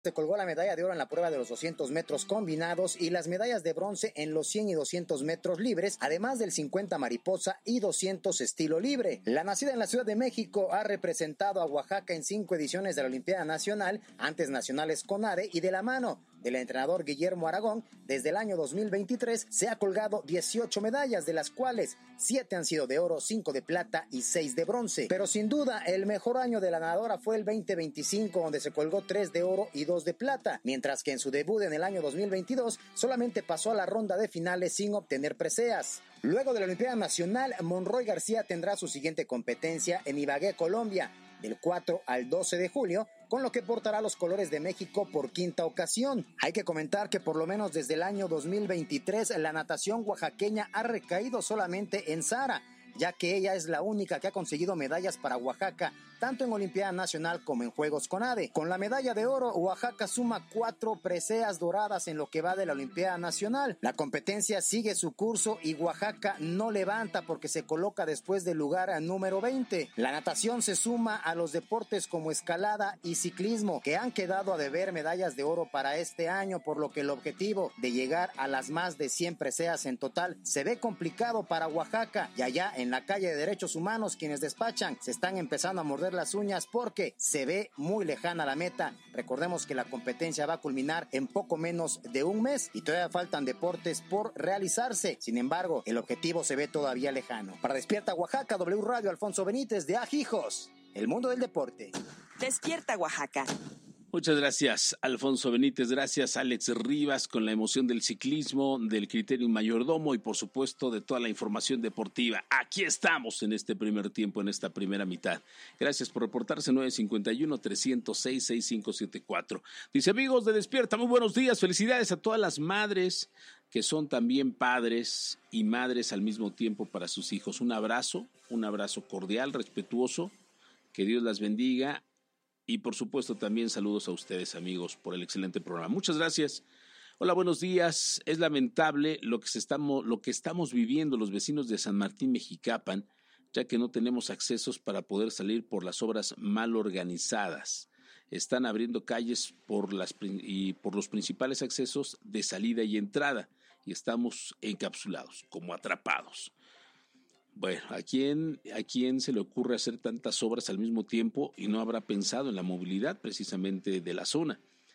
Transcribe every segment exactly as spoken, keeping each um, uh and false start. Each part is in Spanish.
Se colgó la medalla de oro en la prueba de los doscientos metros combinados y las medallas de bronce en los cien y doscientos metros libres, además del cincuenta mariposa y doscientos estilo libre. La nacida en la Ciudad de México ha representado a Oaxaca en cinco ediciones de la Olimpiada Nacional, antes nacionales CONADE, y de la mano del entrenador Guillermo Aragón, desde el año dos mil veintitrés se ha colgado dieciocho medallas, de las cuales siete han sido de oro, cinco de plata y seis de bronce. Pero sin duda, el mejor año de la nadadora fue el veinte veinticinco, donde se colgó tres de oro y dos de plata, mientras que en su debut en el año dos mil veintidós solamente pasó a la ronda de finales sin obtener preseas. Luego de la Olimpiada Nacional, Monroy García tendrá su siguiente competencia en Ibagué, Colombia, del cuatro al doce de julio, con lo que portará los colores de México por quinta ocasión. Hay que comentar que por lo menos desde el año dos mil veintitrés la natación oaxaqueña ha recaído solamente en Sara, ya que ella es la única que ha conseguido medallas para Oaxaca, tanto en Olimpiada Nacional como en Juegos CONADE. Con la medalla de oro, Oaxaca suma cuatro preseas doradas en lo que va de la Olimpiada Nacional. La competencia sigue su curso y Oaxaca no levanta porque se coloca después del lugar número veinte. La natación se suma a los deportes como escalada y ciclismo, que han quedado a deber medallas de oro para este año, por lo que el objetivo de llegar a las más de cien preseas en total se ve complicado para Oaxaca. Y allá en la calle de Derechos Humanos, quienes despachan se están empezando a morder las uñas porque se ve muy lejana la meta. Recordemos que la competencia va a culminar en poco menos de un mes y todavía faltan deportes por realizarse. Sin embargo, el objetivo se ve todavía lejano. Para Despierta Oaxaca, W Radio, Alfonso Benítez de Ajijos, el mundo del deporte. Despierta Oaxaca. Muchas gracias, Alfonso Benítez. Gracias, Alex Rivas, con la emoción del ciclismo, del criterio mayordomo y, por supuesto, de toda la información deportiva. Aquí estamos en este primer tiempo, en esta primera mitad. Gracias por reportarse. Nueve cinco uno, tres cero seis, seis cinco siete cuatro. Dice, amigos de Despierta, muy buenos días. Felicidades a todas las madres que son también padres y madres al mismo tiempo para sus hijos. Un abrazo, un abrazo cordial, respetuoso. Que Dios las bendiga. Y por supuesto también saludos a ustedes, amigos, por el excelente programa. Muchas gracias. Hola, buenos días. Es lamentable lo que, se estamos, lo que estamos viviendo los vecinos de San Martín Mexicapan, ya que no tenemos accesos para poder salir por las obras mal organizadas. Están abriendo calles por, las, y por los principales accesos de salida y entrada y estamos encapsulados, como atrapados. Bueno, ¿a quién, ¿a quién se le ocurre hacer tantas obras al mismo tiempo y no habrá pensado en la movilidad precisamente de la zona?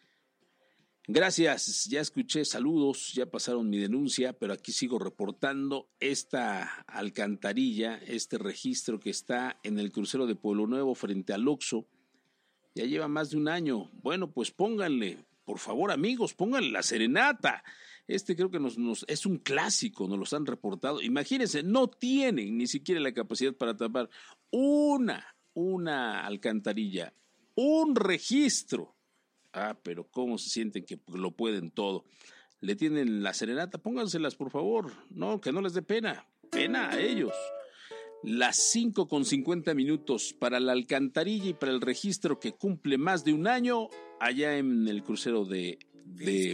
Gracias, ya escuché, saludos, ya pasaron mi denuncia, pero aquí sigo reportando esta alcantarilla, este registro que está en el crucero de Pueblo Nuevo frente al Oxxo. Ya lleva más de un año. Bueno, pues pónganle, por favor, amigos, pónganle la serenata. Este creo que nos, nos es un clásico, nos los han reportado. Imagínense, no tienen ni siquiera la capacidad para tapar una, una alcantarilla, un registro. Ah, pero cómo se sienten que lo pueden todo. Le tienen la serenata, pónganselas por favor. No, que no les dé pena, pena a ellos. Las cinco con cincuenta minutos para la alcantarilla y para el registro que cumple más de un año allá en el crucero de, de